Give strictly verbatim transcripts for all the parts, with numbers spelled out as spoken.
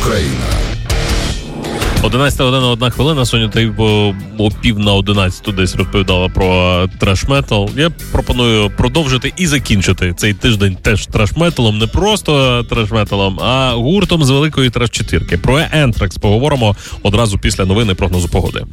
Україна. одинадцята година, одна хвилина. Соня, ти о, о пів на одинадцяту десь розповідала про траш-метал. Я пропоную продовжити і закінчити цей тиждень теж траш-металом. Не просто траш-металом, а гуртом з великої траш-четвірки. Про Anthrax поговоримо одразу після новини прогнозу погоди.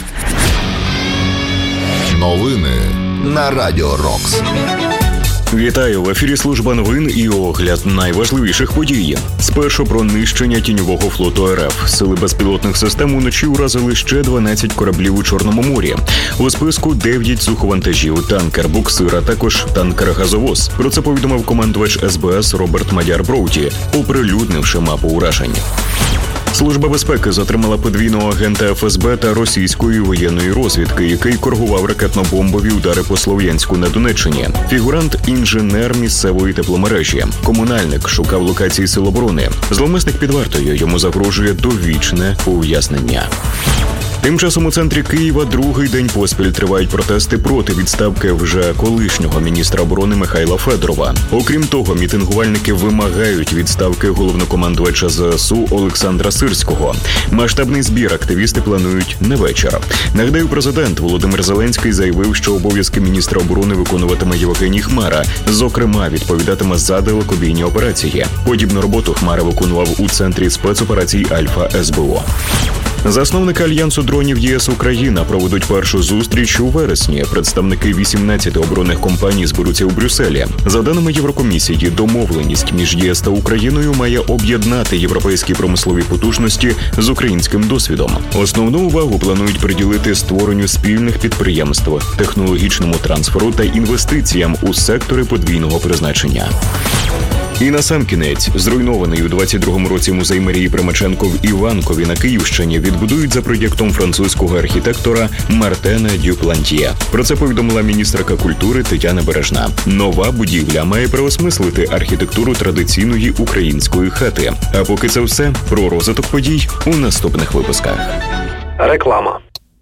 Новини на Радіо Рокс. Вітаю! В ефірі служба новин і огляд найважливіших подій. Спершу про нищення тіньового флоту РФ. Сили безпілотних систем уночі уразили ще дванадцять кораблів у Чорному морі. У списку дев'ять суховантажів, танкер, буксир, а також танкер-газовоз. Про це повідомив командувач ес бе ес Роберт Мадяр Броуді, оприлюднивши мапу уражень. Служба безпеки затримала подвійного агента еф ес бе та російської воєнної розвідки, який коригував ракетно-бомбові удари по Слов'янську на Донеччині. Фігурант – інженер місцевої тепломережі. Комунальник шукав локації сил оборони. Зловмисник під вартою, йому загрожує довічне ув'язнення. Тим часом у центрі Києва другий день поспіль тривають протести проти відставки вже колишнього міністра оборони Михайла Федорова. Окрім того, мітингувальники вимагають відставки головнокомандувача зе ес у Олександра Сирського. Масштабний збір активісти планують на вечір. Нагадаю, президент Володимир Зеленський заявив, що обов'язки міністра оборони виконуватиме Євгеній Хмара. Зокрема, відповідатиме за далекобійні операції. Подібну роботу Хмара виконував у центрі спецоперацій Альфа ес бе о. Засновники Альянсу дронів ЄС Україна проведуть першу зустріч у вересні. Представники вісімнадцяти оборонних компаній зберуться у Брюсселі. За даними Єврокомісії, домовленість між ЄС та Україною має об'єднати європейські промислові потужності з українським досвідом. Основну увагу планують приділити створенню спільних підприємств, технологічному трансферу та інвестиціям у сектори подвійного призначення. І насамкінець, зруйнований у двадцять другому році музей Марії Примаченко в Іванкові на Київщині відбудують за проєктом французького архітектора Мартена Дюплантьє. Про це повідомила міністерка культури Тетяна Бережна. Нова будівля має переосмислити архітектуру традиційної української хати. А поки це все, про розвиток подій у наступних випусках. Реклама.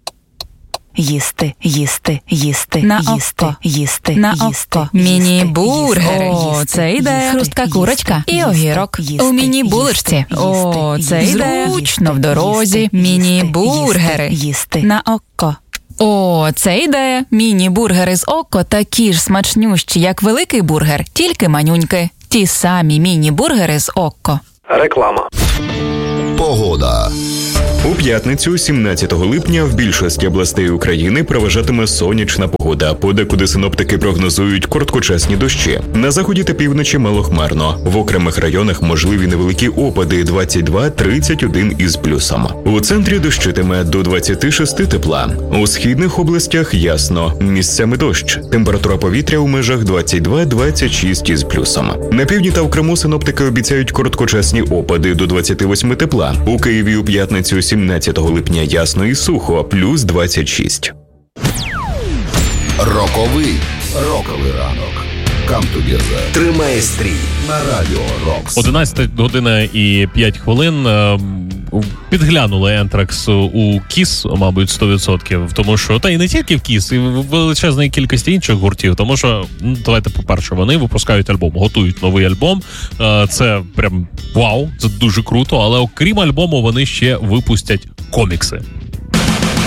Їсти, їсти, їсти, на їсти, око, їсти, на їсти, око. Міні-бургери. О, це ідея. Хрустка курочка і огірок. У міні-булочці. О, це ідея. Зручно в дорозі. Міні-бургери. Їсти. На око. О, це ідея. Міні-бургери з око такі ж смачнющі, як великий бургер, тільки манюньки. Ті самі міні-бургери з око. Реклама. Погода. У п'ятницю, сімнадцятого липня, в більшості областей України переважатиме сонячна погода. Подекуди синоптики прогнозують короткочасні дощі. На заході та півночі малохмарно. В окремих районах можливі невеликі опади двадцять два - тридцять один із плюсом. У центрі дощитиме до двадцять шість тепла. У східних областях ясно. Місцями дощ. Температура повітря у межах двадцять два - двадцять шість із плюсом. На півдні та в Криму синоптики обіцяють короткочасні опади до двадцять восьм тепла. У Києві у п'ятницю сімнадцятого липня ясно і сухо, плюс двадцять шість. Роковий. Роковий ранок. Come together. Тримає стрій на Радіо Рокс. одинадцята година і п'ять хвилин. Підглянули Anthrax у Кіс, мабуть, сто відсотків. Тому що, та і не тільки в Кіс, і в величезній кількості інших гуртів. Тому що, ну, давайте, по-перше, вони випускають альбом, готують новий альбом. Це прям вау, це дуже круто. Але окрім альбому, вони ще випустять комікси.